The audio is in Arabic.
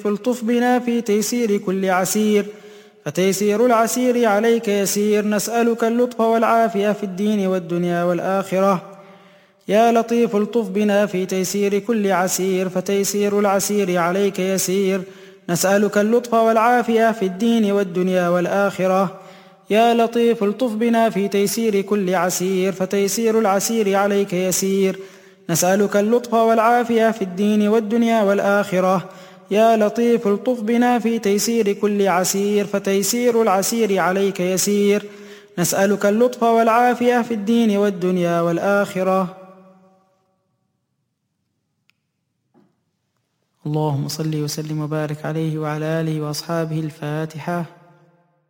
فالطف بنا في تيسير كل عسير، فتيسير العسير عليك يسير. نسألك اللطف والعافية في الدين والدنيا والآخرة. يا لطيف الطف بنا في تيسير كل عسير، فتيسير العسير عليك يسير. نسألك اللطف والعافية في الدين والدنيا والآخرة. يا لطيف الطف بنا في تيسير كل عسير، فتيسير العسير عليك يسير. نسألك اللطف والعافية في الدين والدنيا والآخرة. يا لطيف الطف بنا في تيسير كل عسير، فتيسير العسير عليك يسير. نسألك اللطف والعافية في الدين والدنيا والآخرة. اللهم صل وسلم وبارك عليه وعلى آله وأصحابه. الفاتحة.